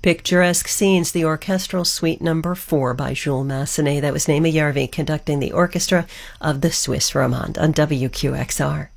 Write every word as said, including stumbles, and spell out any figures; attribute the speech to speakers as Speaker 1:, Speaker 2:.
Speaker 1: Picturesque Scenes, the Orchestral Suite Number four by Jules Massenet. That was Naima Järvi conducting the orchestra of the Swiss Romande on W Q X R.